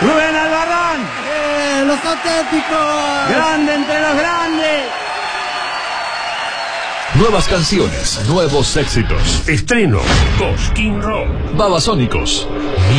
Rubén Albarrán. Los auténticos. Grande entre los grandes. Nuevas canciones, nuevos éxitos. Estreno, Cosquín Rock. Babasónicos.